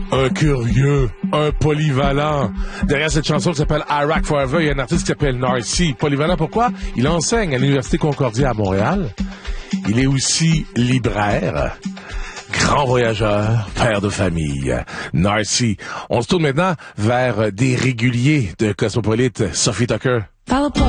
un curieux, un polyvalent. Derrière cette chanson qui s'appelle I Rock Forever, il y a un artiste qui s'appelle Narcy. Polyvalent pourquoi? Il enseigne à l'Université Concordia à Montréal. Il est aussi libraire. Grand voyageur, père de famille, Narcy. On se tourne maintenant vers des réguliers de Cosmopolite, Sophie Tucker.